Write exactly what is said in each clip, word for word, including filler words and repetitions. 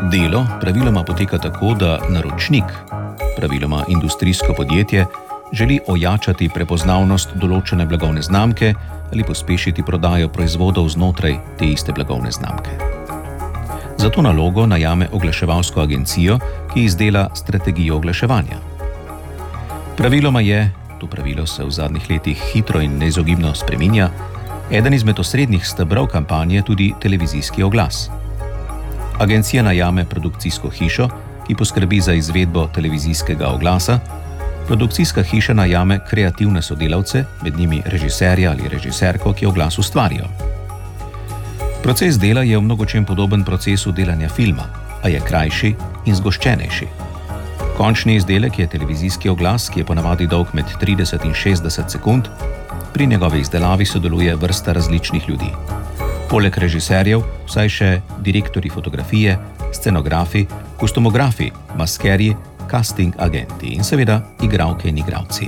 Delo praviloma poteka tako, da naročnik, praviloma industrijsko podjetje, želi ojačati prepoznavnost določene blagovne znamke ali pospešiti prodajo proizvodov znotraj te iste blagovne znamke. Za to nalogo najame oglaševalsko agencijo, ki izdela strategijo oglaševanja. Praviloma je, to pravilo se v zadnjih letih hitro in neizogibno spreminja, eden izmed osrednjih stebrov kampanje tudi televizijski oglas. Agencija najame produkcijsko hišo, ki poskrbi za izvedbo televizijskega oglasa. Produkcijska hiša najame kreativne sodelavce, med njimi režiserja ali režiserko, ki oglas ustvarijo. Proces dela je v mnogočem podoben procesu delanja filma, a je krajši in zgoščenejši. Končni izdelek je televizijski oglas, ki je ponavadi dolg med trideset in šestdeset sekund. Pri njegovi izdelavi sodeluje vrsta različnih ljudi. Poleg režiserjev vsaj še direktorji fotografije, scenografi, kostumografi, maskerji, casting agenti in seveda igralke in igralci.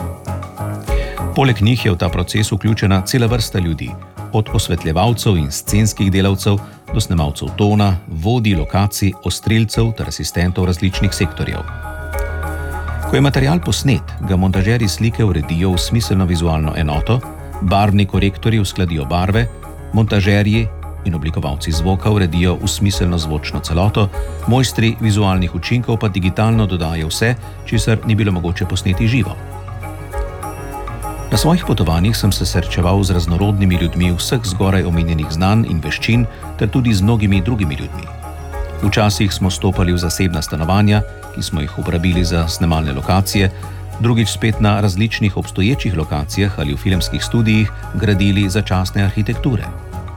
Poleg njih je v ta proces vključena cela vrsta ljudi, od osvetljevalcev in scenskih delavcev do snemalcev tona, vodij lokacij, ostrilcev ter asistentov različnih sektorjev. Ko je material posnet, ga montažerji slike uredijo v smiselno vizualno enoto, barvni korektorji uskladijo barve, montažerji in oblikovalci zvoka uredijo v smiselno zvočno celoto, mojstri vizualnih učinkov pa digitalno dodajo vse, česar ni bilo mogoče posneti živo. Na svojih potovanjih sem se srečeval z raznorodnimi ljudmi vseh zgoraj omenjenih znanj in veščin, ter tudi z mnogimi drugimi ljudmi. Včasih smo stopali v zasebna stanovanja, ki smo jih uporabili za snemalne lokacije, drugič spet na različnih obstoječih lokacijah ali v filmskih studijih gradili začasne arhitekture.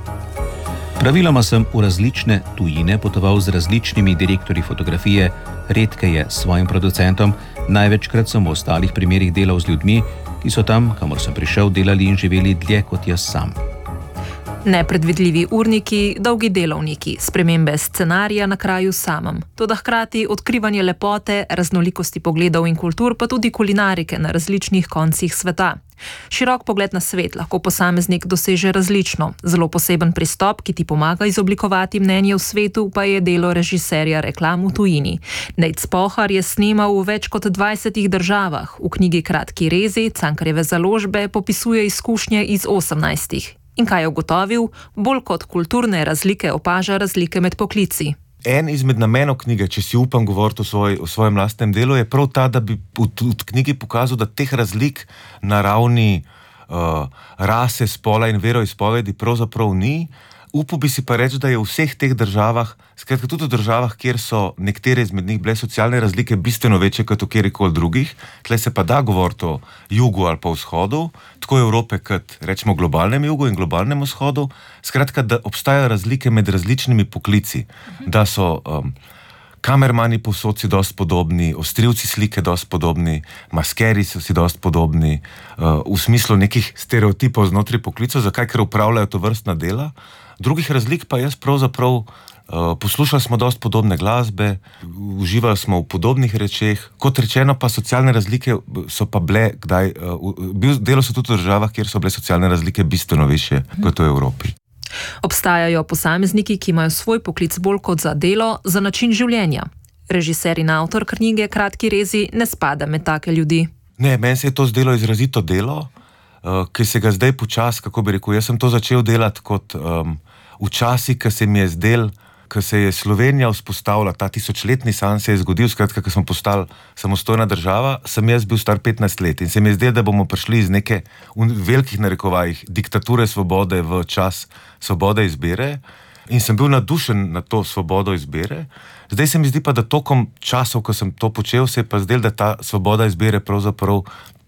Praviloma sem v različne tujine potoval z različnimi direktorji fotografije, redkeje s svojim producentom, največkrat sem v ostalih primerih delal z ljudmi, ki so tam, kamor sem prišel, delali in živeli dlje kot jaz sam. Nepredvidljivi urniki, dolgi delovniki, spremembe scenarija na kraju samem, toda hkrati odkrivanje lepote, raznolikosti pogledov in kultur, pa tudi kulinarike na različnih koncih sveta. Širok pogled na svet lahko posameznik doseže različno. Zelo poseben pristop, ki ti pomaga izoblikovati mnenje v svetu, pa je delo režiserja reklam v tujini. Nejc Pohar je snemal v več kot dvajsetih državah. V knjigi Kratki rezi Cankarjeve založbe popisuje izkušnje iz osemnajstih. In kaj je ugotovil? Bolj kot kulturne razlike opaža razlike med poklici. En izmed namenov knjige, če si upam govoriti o, svoj, o svojem lastnem delu, je prav ta, da bi v, v knjigi pokazal, da teh razlik na ravni uh, rase, spola in veroizpovedi pravzaprav ni. Upal bi si pa reči, da je v vseh teh državah, skratka tudi v državah, kjer so nekatere izmed njih bile socialne razlike bistveno večje kot v kjerikoli drugih, tle se pa da govoriti o jugu ali pa vzhodu, tako Evrope kot rečemo globalnem jugu in globalnem vzhodu, skratka, da obstajajo razlike med različnimi poklici, da so um, kamermani povsod si dosti podobni, ostrilci slike dosti podobni, maskeri so si dosti podobni, uh, v smislu nekih stereotipov znotraj poklicov, zakaj, ker upravljajo to vrstna dela. Drugih razlik pa jaz pravzaprav uh, poslušali smo dosti podobne glasbe, uživali smo v podobnih rečeh, kot rečeno pa socialne razlike so pa bile, kdaj, uh, bil, delo so tudi v državah, kjer so bile socialne razlike bistveno više kot v Evropi. Obstajajo posamezniki, ki imajo svoj poklic bolj kot za delo, za način življenja. Režiser in avtor knjige Kratki rezi ne spada med take ljudi. Ne, meni se je to zdelo izrazito delo, uh, ki se ga zdaj počas, kako bi rekel, jaz sem to začel delati kot um, včasih, ki se mi je zdel, ko se je Slovenija vzpostavila, ta tisočletni san se je zgodil, skratka, ko smo postali samostojna država, sem jaz bil star petnajst let in se mi je zdel, da bomo prišli iz neke v velikih narekovajih diktature svobode v čas svobode izbire in sem bil nadušen na to svobodo izbire. Zdaj se mi zdi pa, da tokom časov, ko sem to počel, se je pa zdel, da ta svoboda izbire pravzaprav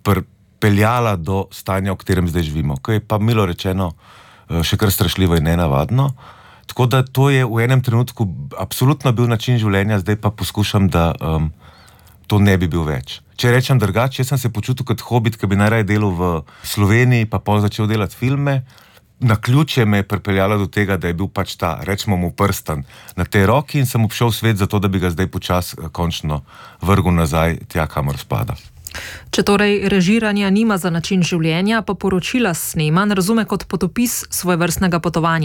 pripeljala do stanja, v katerem zdaj živimo, ko je pa milo rečeno še kar strašljivo in nenavadno. Tako da to je v enem trenutku absolutno bil način življenja, zdaj pa poskušam, da um, to ne bi bil več. Če rečem drugače, jaz sem se počutil kot hobit, ki bi najraje delal v Sloveniji, pa pol začel delati filme. Naključje me je pripeljalo do tega, da je bil pač ta, rečemo mu, prstan na tej roki in sem obšel svet zato, da bi ga zdaj počas končno vrgel nazaj tja, kamor spada. Če torej režiranja nima za način življenja, pa poročila snemanj razume kot potopis svojevrstnega potovanja.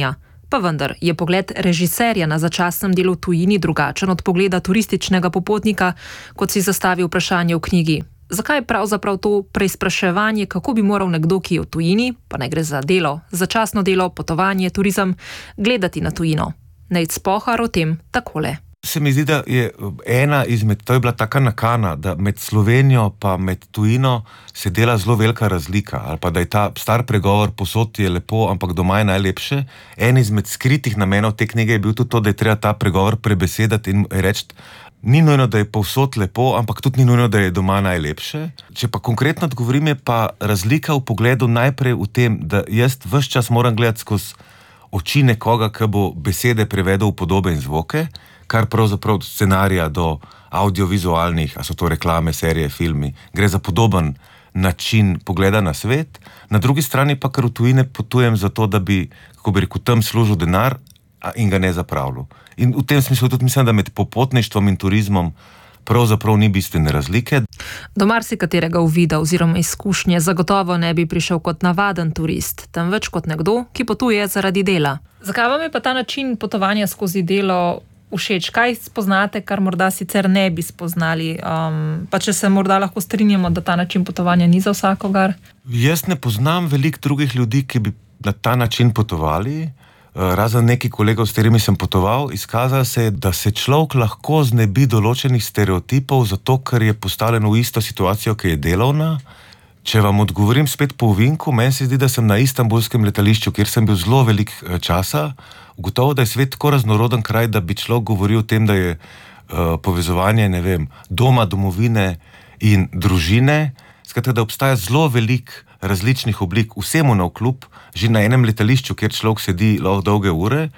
Pa vendar je pogled režiserja na začasnem delu v tujini drugačen od pogleda turističnega popotnika, kot si zastavi vprašanje v knjigi. Zakaj je pravzaprav to preizpraševanje, kako bi moral nekdo, ki je v tujini, pa ne gre za delo, začasno delo, potovanje, turizem, gledati na tujino? Nejc Pohar o tem takole. Se mi zdi, da je ena izmed, to je bila taka nakana, da med Slovenijo pa med tujino se dela zelo velika razlika, ali pa da je ta star pregovor posod je lepo, ampak doma je najlepše. En izmed skritih namenov te knjige je bil tudi to, da je treba ta pregovor prebesedati in reči, ni nujno, da je povsod lepo, ampak tudi ni nujno, da je doma najlepše. Če pa konkretno odgovorim, je pa razlika v pogledu najprej v tem, da jaz ves čas moram gledati skozi oči nekoga, ki bo besede prevedel v podobe in zvoke, kar pravzaprav od scenarija do audiovizualnih, a so to reklame, serije, filmi, gre za podoben način pogleda na svet. Na drugi strani pa, ker v tujine potujem zato, da bi, kako bi rekel, tam služil denar in ga ne zapravljal. In v tem smislu tudi mislim, da med popotništvom in turizmom pravzaprav ni bistvene razlike. Do marsikaterega uvida oziroma izkušnje zagotovo ne bi prišel kot navaden turist, temveč kot nekdo, ki potuje zaradi dela. Zakaj vam je pa ta način potovanja skozi delo všeč? Kaj spoznate, kar morda sicer ne bi spoznali? Um, pa če se morda lahko strinjamo, da ta način potovanja ni za vsakogar? Jaz ne poznam veliko drugih ljudi, ki bi na ta način potovali. Razen nekaj kolegov, s katerimi sem potoval, izkazalo se je, da se človek lahko znebi določenih stereotipov, zato ker je postavljen v isto situacijo, ki je delovna. Če vam odgovorim spet po ovinku, meni se zdi, da sem na istanbulskem letališču, kjer sem bil zelo velik časa, ugotovil, da je svet tako raznoroden kraj, da bi človek govoril o tem, da je uh, povezovanje, ne vem, doma, domovine in družine, skratka, da obstaja zelo velik različnih oblik, vsemu navkljub, že na enem letališču, kjer človek sedi lahko dolge ure,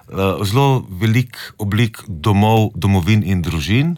zelo velik oblik domov, domovin in družin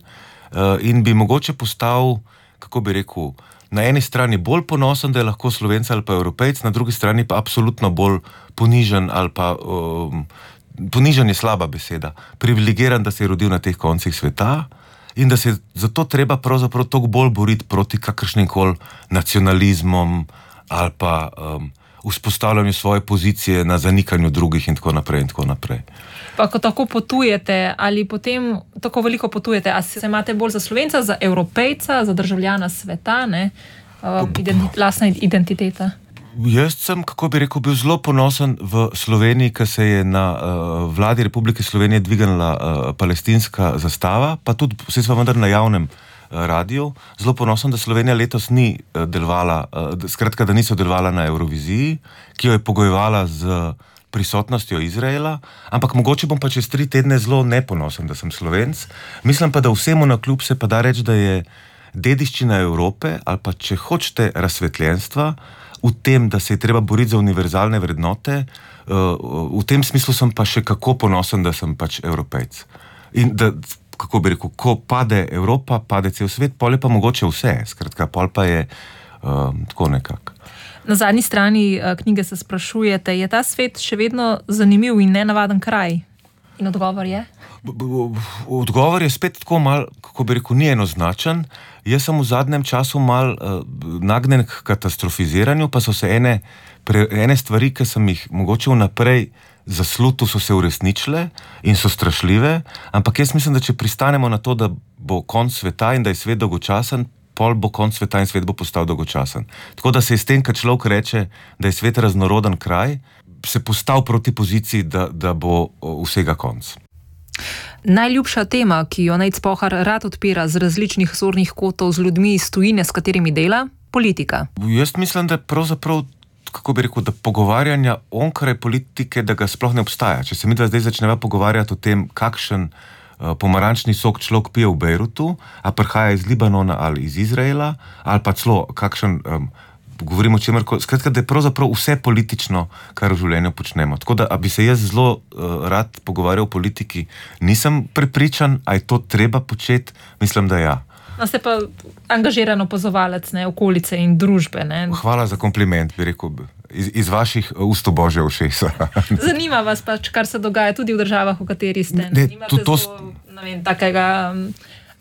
in bi mogoče postal, kako bi rekel, na eni strani bolj ponosen, da je lahko Slovenec ali pa Evropejc, na drugi strani pa absolutno bolj ponižen ali pa um, ponižen je slaba beseda, privilegiran, da se je rodil na teh koncih sveta in da se je zato treba pravzaprav toliko bolj boriti proti kakršnim koli nacionalizmom ali pa um, vzpostavljanju svoje pozicije na zanikanju drugih in tako naprej in tako naprej. Pa ko tako potujete, ali potem tako veliko potujete, a se imate bolj za Slovenca, za Evropejca, za državljana sveta, ne? Uh, identi- lastna identiteta? Jaz sem, kako bi rekel, bil zelo ponosen v Sloveniji, ker se je na uh, vladi Republike Slovenije dvignila uh, palestinska zastava, pa tudi, vse smo vendar na javnem radiju. Zelo ponosen, da Slovenija letos ni delovala, skratka, da niso delovala na Euroviziji, ki jo je pogojevala z prisotnostjo Izraela, ampak mogoče bom pa čez tri tedne zelo neponosen, da sem Slovenc. Mislim pa, da vsemu navkljub se pa da reči, da je dediščina Evrope, ali pa če hočete razsvetljenstva, v tem, da se je treba boriti za univerzalne vrednote, v tem smislu sem pa še kako ponosen, da sem pač Evropejc. In da kako bi rekel, ko pade Evropa, pade cel svet, pol je pa mogoče vse, skratka, pol pa je um, tako nekako. Na zadnji strani knjige se sprašujete, je ta svet še vedno zanimiv in nenavaden kraj? In odgovor je? Odgovor je spet tako mal, kako bi rekel, ni enoznačen. Jaz sem v zadnjem času mal uh, nagnjen k katastrofiziranju, pa so se ene, pre, ene stvari, ki sem jih mogoče vnaprej zaslutu, so se uresničile in so strašljive, ampak jaz mislim, da če pristanemo na to, da bo konc sveta in da je svet dolgočasen, pol bo konc sveta in svet bo postal dolgočasen. Tako da se je s tem, kad človek reče, da je svet raznoroden kraj, se postal proti poziciji, da, da bo vsega konc. Najljubša tema, ki jo Nejc Pohar rad odpira z različnih zornih kotov z ljudmi iz tujine, s katerimi dela, politika. Jaz mislim, da pravzaprav kako bi rekel, da pogovarjanja onkraj politike, da ga sploh ne obstaja. Če se mi dva zdaj začneva pogovarjati o tem, kakšen uh, pomarančni sok človek pije v Bejrutu, a prihaja iz Libanona ali iz Izraela, ali pa celo kakšen, um, govorimo o čemer, skratka, da je pravzaprav vse politično, kar v življenju počnemo. Tako da, a bi se jaz zelo uh, rad pogovarjal o politiki, nisem prepričan, a je to treba početi, mislim, da ja. No, ste pa angažiran opazovalec, ne, okolice in družbe, ne? Hvala za kompliment, bi rekel, iz, iz vaših ust božja ušesa. Zanima vas pač, kar se dogaja tudi v državah, v kateri ste. Ne, Nimate to, to... zelo, ne vem, takega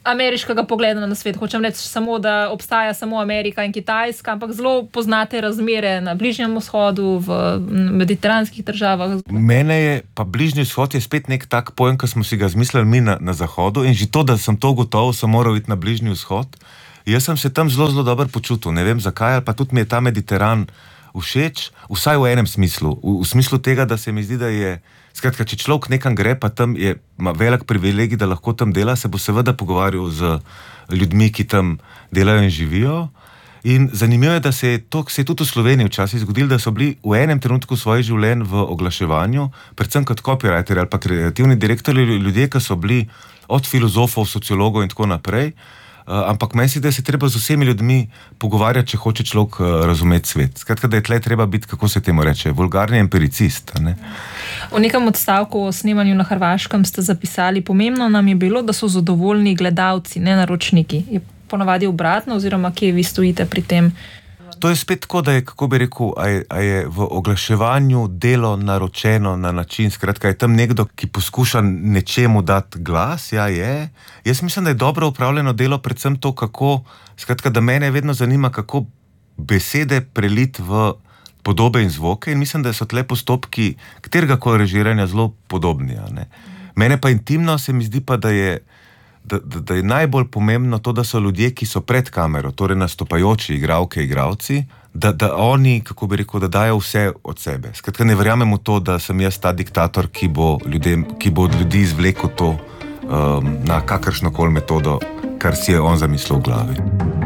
ameriškega pogleda na svet. Hočem reči samo, da obstaja samo Amerika in Kitajska, ampak zelo poznate razmere na Bližnjem vzhodu, v mediteranskih državah. Mene je, pa Bližnji vzhod je spet nek tak pojem, ki smo si ga zmislili mi na, na zahodu in že to, da sem to gotovo, sem moral iti na Bližnji vzhod. Jaz sem se tam zelo, zelo dobro počutil. Ne vem zakaj, ali pa tudi mi je ta Mediteran všeč, vsaj v enem smislu. V, v smislu tega, da se mi zdi, da je skratka, če človek nekam gre, pa tam je, ima velik privilegij, da lahko tam dela, se bo seveda pogovarjal z ljudmi, ki tam delajo in živijo. In zanimivo je, da se je to, se je tudi v Sloveniji včasih zgodilo, da so bili v enem trenutku svojih življenj v oglaševanju, predvsem kot copywriteri ali pa kreativni direktorji, ljudje, ki so bili od filozofov, sociologov in tako naprej. Uh, ampak meni se, da se treba z vsemi ljudmi pogovarjati, če hoče človek uh, razumeti svet. Skratka, da je tle treba biti, kako se temu reče, vulgarni empiricist. Ne? V nekem odstavku o snemanju na Hrvaškem ste zapisali, pomembno nam je bilo, da so zadovoljni gledalci, ne naročniki. Je ponavadi obratno, oziroma kje vi stojite pri tem? To je spet tako, da je, kako bi rekel, a je, a je v oglaševanju delo naročeno na način, skratka, je tam nekdo, ki poskuša nečemu dati glas, ja je. Jaz mislim, da je dobro upravljeno delo, predvsem to, kako, skratka, da mene vedno zanima, kako besede preliti v podobe in zvoke in mislim, da so tle postopki katerega koli režiranja zelo podobni. Ne? Mene pa intimno se mi zdi pa, da je Da, da, da je najbolj pomembno to, da so ljudje, ki so pred kamero, torej nastopajoči igralke, igralci, da, da oni, kako bi rekel, da dajo vse od sebe. Skratka, ne verjamem v to, da sem jaz ta diktator, ki bo, ljudem, ki bo od ljudi izvlekel to um, na kakršnokoli metodo, kar si je on zamislil v glavi.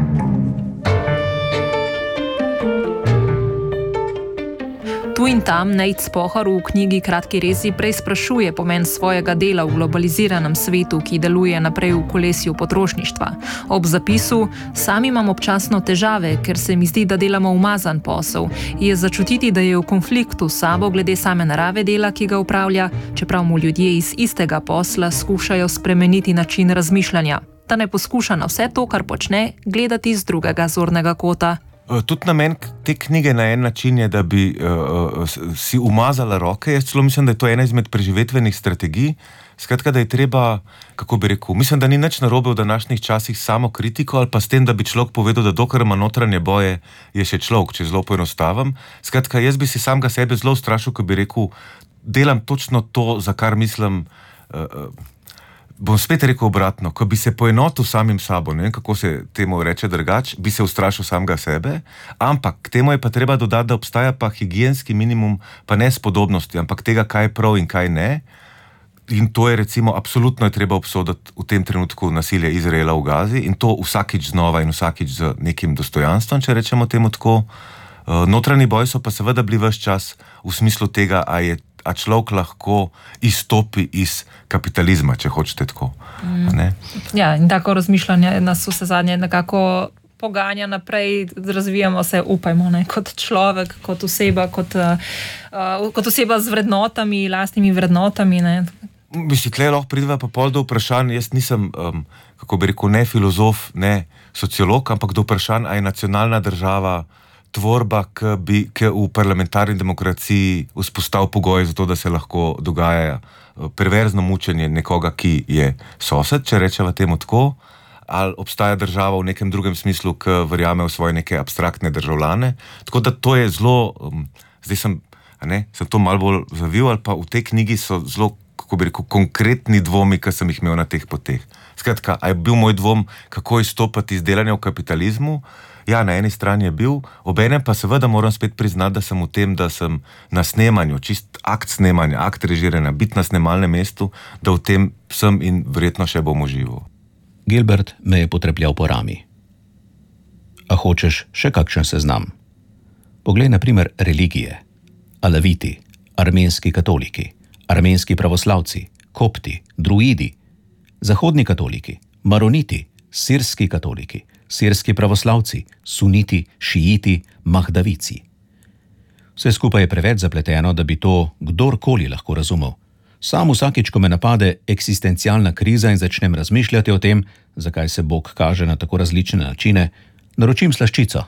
Tu in tam Nejc Pohar v knjigi Kratki rezi preizprašuje pomen svojega dela v globaliziranem svetu, ki deluje naprej v kolesju potrošništva. Ob zapisu sam imam občasno težave, ker se mi zdi, da delamo umazan posel. Je začutiti, da je v konfliktu s sabo glede same narave dela, ki ga upravlja, čeprav mu ljudje iz istega posla skušajo spremeniti način razmišljanja. Da ne poskuša na vse to, kar počne, gledati z drugega zornega kota. Tudi namen te knjige na en način je, da bi uh, si umazala roke. Jaz celo mislim, da je to ena izmed preživetvenih strategij. Skratka, da je treba, kako bi rekel, mislim, da ni nič narobe v današnjih časih samo kritiko ali pa s tem, da bi človek povedal, da dokler ima notranje boje, je še človek, če zelo poenostavim. Skratka, jaz bi si samega sebe zelo ustrašil, ko bi rekel, delam točno to, za kar mislim, uh, uh, bom spet rekel obratno, ko bi se poenotil samim sabo, ne vem, kako se temu reče drugače, bi se ustrašil samega sebe, ampak k temu je pa treba dodati, da obstaja pa higienski minimum, pa ne spodobnosti, ampak tega, kaj je prav in kaj ne. In to je recimo, absolutno je treba obsoditi v tem trenutku nasilje Izraela v Gazi in to vsakič znova in vsakič z nekim dostojanstvom, če rečemo temu tako. Notranji boj so pa seveda bili ves čas v smislu tega, a je a človek lahko izstopi iz kapitalizma, če hočete tako. Mm. Ja, in tako razmišljanje nas vse zadnje nekako poganja naprej, razvijamo se, upajmo, ne, kot človek, kot oseba, kot, uh, kot oseba z vrednotami, lastnimi vrednotami. Ne. Mislim, tle lahko prideva pa pol do vprašanj, jaz nisem, um, kako bi rekel, ne filozof, ne sociolog, ampak do vprašanj, a je nacionalna država tvorba, ki bi ki v parlamentarni demokraciji vzpostavil pogoje za to, da se lahko dogaja perverzno mučenje nekoga, ki je sosed, če rečeva temu tako, ali obstaja država v nekem drugem smislu, ki verjame v svoje neke abstraktne državljane. Tako da to je zelo, um, zdaj sem, a ne, sem to malo bolj zavil, ali pa v tej knjigi so zelo, kako bi rekel, konkretni dvomi, ki sem jih imel na teh poteh. Skratka, a je bil moj dvom, kako izstopati iz delanja v kapitalizmu? Ja, na eni strani je bil, obenem pa seveda moram spet priznati, da sem v tem, da sem na snemanju, čist akt snemanja, akt režiranja, biti na snemalnem mestu, da v tem sem in verjetno še bom užival. Gilbert me je potrepljal po rami. A hočeš še kakšen seznam? Poglej na primer religije. Alaviti, armenski katoliki, armenski pravoslavci, kopti, druidi, zahodni katoliki, maroniti, sirski katoliki, sirski pravoslavci, suniti, šiiti, mahdavici. Vse skupaj je preveč zapleteno, da bi to kdorkoli lahko razumel. Sam vsakič, ko me napade eksistencialna kriza in začnem razmišljati o tem, zakaj se Bog kaže na tako različne načine, naročim slaščico.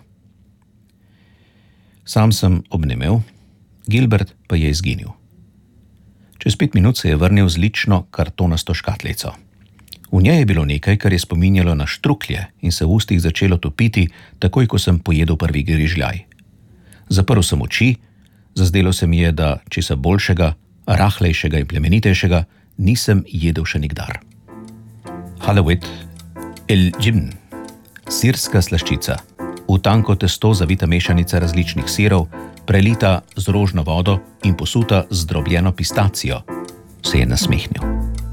Sam sem obnemel, Gilbert pa je izginil. Čez pet minut se je vrnil z lično kartonasto škatlico. V njej je bilo nekaj, kar je spominjalo na štruklje in se v ustih začelo topiti, takoj ko sem pojedel prvi grižljaj. Zaprl sem oči, zazdelo se mi je, da česa boljšega, rahlejšega in plemenitejšega nisem jedel še nikdar. Halawet el džibn, sirska slaščica, v tanko testo zavita mešanica različnih sirov, prelita z rožno vodo in posuta z drobljeno pistacijo, se je nasmehnil.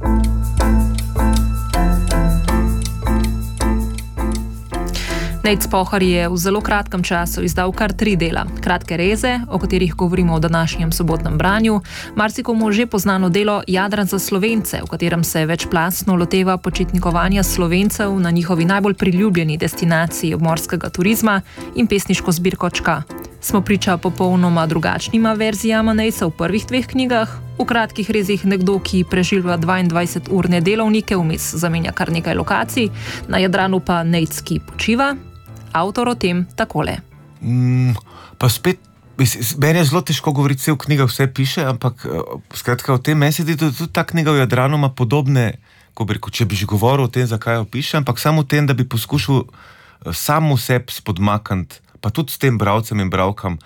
Nejc Pohar je v zelo kratkem času izdal kar tri dela. Kratke reze, o katerih govorimo v današnjem sobotnem branju, marsikomu že poznano delo Jadran za Slovence, v katerem se večplastno loteva počitnikovanja Slovencev na njihovi najbolj priljubljeni destinaciji obmorskega turizma, in pesniško zbirko Čka. Smo priča popolnoma drugačnima verzijama Nejca v prvih dveh knjigah, v kratkih rezih nekdo, ki preživlja dvaindvajseturne delovnike, vmes zamenja kar nekaj lokacij, na Jadranu pa Nejc, ki počiva. Avtor o tem takole. Mm, pa spet, meni je zelo težko govoriti, vse v knjigah vse piše, ampak skratka o tem meni se zdi, da tudi ta knjiga v Jadranu ima podobne, ko bi rekel, če bi že govoril o tem, zakaj jo piše, ampak samo o tem, da bi poskušal sam vseb spodmakniti, pa tudi s tem bralcem in bralkam,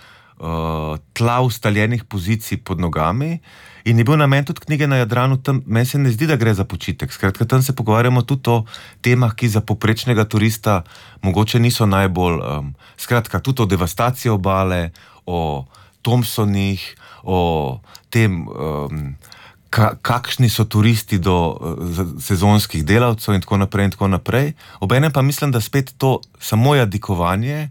tla ustaljenih pozicij pod nogami. In je bil namen tudi knjige na Jadranu, tam meni se ne zdi, da gre za počitek. Skratka, tam se pogovarjamo tudi o temah, ki za poprečnega turista mogoče niso najbolj, um, skratka, tudi o devastaciji obale, o Thompsonih, o tem, um, ka, kakšni so turisti do uh, sezonskih delavcev in tako naprej in tako naprej. Obenem pa mislim, da spet to samo jadikovanje,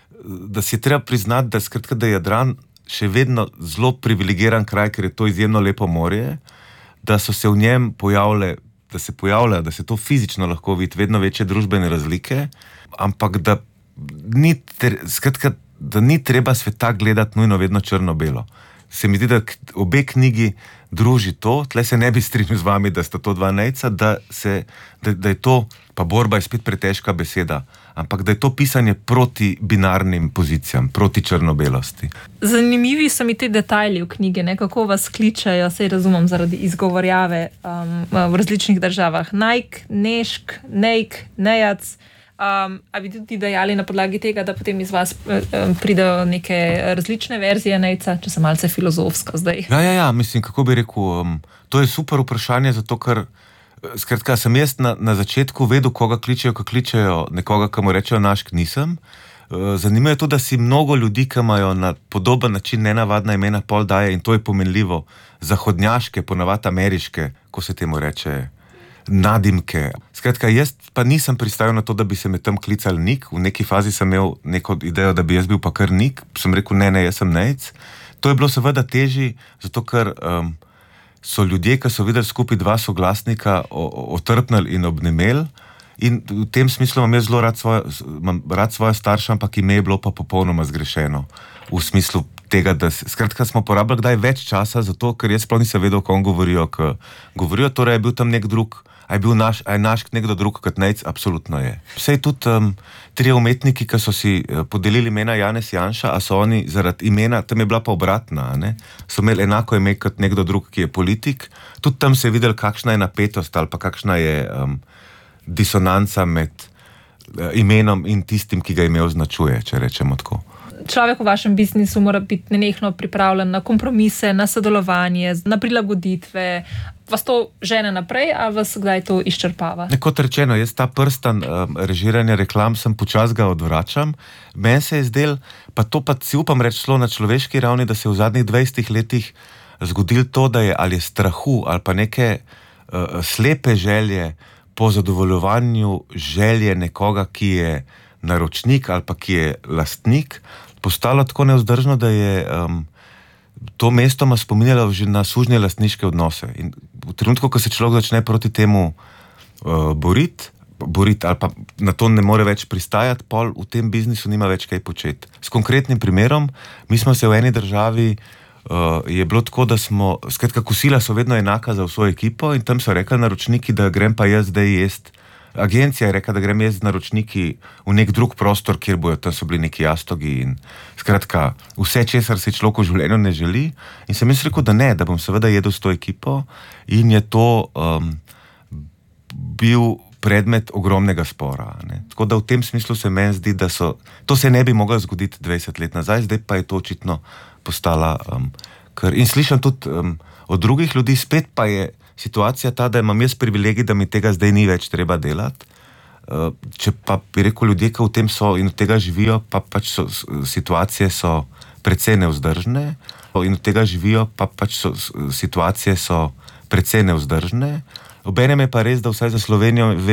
da si je treba priznati, da skratka, da je Jadran še vedno zelo privilegiran kraj, ker je to izjemno lepo morje, da so se v njem pojavile, da se pojavljajo, da se to fizično lahko vidi, vedno večje družbene razlike, ampak da ni, skratka, da ni treba sveta gledati nujno vedno črno-belo. Se mi zdi, da obe knjigi druži to, tle se ne bi strinjal z vami, da sta to dva Nejca, da, se, da, da je to, pa borba je spet pretežka beseda, ampak da je to pisanje proti binarnim pozicijam, proti črno-belosti. Zanimivi so mi te detajli v knjigi, ne? Kako vas kličajo, sej razumem, zaradi izgovorjave um, v različnih državah. Nike, Nešk, Nejk, Nejac. Um, a bi tudi dejali na podlagi tega, da potem iz vas um, pridejo neke različne verzije Nejca, če sem malce filozofska zdaj? Ja, ja, ja, mislim, kako bi rekel, um, to je super vprašanje, zato ker skratka, sem jaz na, na začetku vedel, koga kličejo, ko kličejo nekoga, ki mu rečejo Našk, nisem. Zanimivo je to, da si mnogo ljudi, ki imajo na podoben način nenavadna imena, pol daje, in to je pomenljivo, zahodnjaške, ponavadi ameriške, ko se temu reče, nadimke. Skratka, jaz pa nisem pristajal na to, da bi se me tam klical Nik. V neki fazi sem imel neko idejo, da bi jaz bil pa kar Nik. Sem rekel, ne, ne, jaz sem Nejc. To je bilo seveda težji, zato ker um, so ljudje, ki so videli skupaj dva soglasnika, otrpnili in obnemeli. In v tem smislu imam jaz zelo rad svoje, imam rad svoje starše, ampak ime je bilo pa popolnoma zgrešeno. V smislu tega, da skratka smo porabili kdaj več časa, zato ker jaz sploh nisem vedel, o kom govorijo. Ko govorijo, torej je bil tam nek drug, a je bil naš, a je naš nekdo drug kot Nejc, absolutno je. Vsej tudi um, trije umetniki, ki so si uh, podelili imena Janez Janša, a so oni zaradi imena, tam je bila pa obratna, ne? So imeli enako ime kot nekdo drug, ki je politik. Tudi tam se je videl, kakšna je napetost ali pa kakšna je um, disonanca med uh, imenom in tistim, ki ga ime označuje, če rečemo tako. Človek v vašem biznisu mora biti nenehno pripravljen na kompromise, na sodelovanje, na prilagoditve. Vas to žene naprej, ali vas kdaj to izčrpava? Kot rečeno, jaz ta prstan um, režiranja reklam sem počas ga odvračam. Meni se je zdel, pa to pa si upam reči šlo na človeški ravni, da se je v zadnjih dvajsetih letih zgodilo to, da je ali je strahu ali pa neke uh, slepe želje po zadovoljovanju želje nekoga, ki je naročnik ali pa ki je lastnik, postalo tako nevzdržno, da je um, to mestoma spominjalo že na sužnje lastniške odnose. In v trenutku, ko se človek začne proti temu uh, boriti, boriti ali pa na to ne more več pristajati, pol v tem biznisu nima več kaj početi. S konkretnim primerom, mi smo se v eni državi, uh, je bilo tako, da smo, skratka, kosila so vedno enaka za vso ekipo in tam so rekli naročniki, da grem pa jaz zdaj jest. Agencija je rekla, da grem jaz z naročniki v nek drug prostor, kjer bojo, tam so bili neki jastogi in skratka, vse, česar se človek v življenju ne želi. In sem jaz rekel, da ne, da bom seveda jedel s to ekipo in je to um, bil predmet ogromnega spora. Ne. Tako da v tem smislu se meni zdi, da so, to se ne bi moglo zgoditi dvajset let nazaj, zdaj pa je to očitno postala, um, ker, in slišam tudi um, od drugih ljudi, spet pa je situacija ta, da imam jaz privilegij, da mi tega zdaj ni več treba delati. Uh, če pa bi rekel ljudje, ki v tem so in od tega živijo, pa pač so, situacije so precej nevzdržne in od tega živijo, pa pač so, situacije so precej nevzdržne. Obenem je pa res, da vsaj za Slovenijo